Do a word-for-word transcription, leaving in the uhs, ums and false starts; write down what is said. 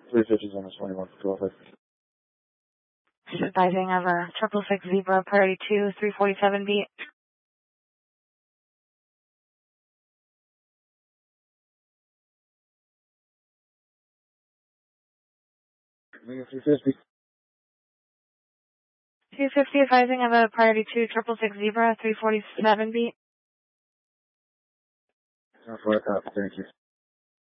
three fifties on the twenty-one for twelve fifty. Just advising of a triple six Zebra priority two, three forty-seven beat. Mega three fifty. two fifty advising of a priority two, triple six Zebra, three forty-seven beat. For a copy, thank you.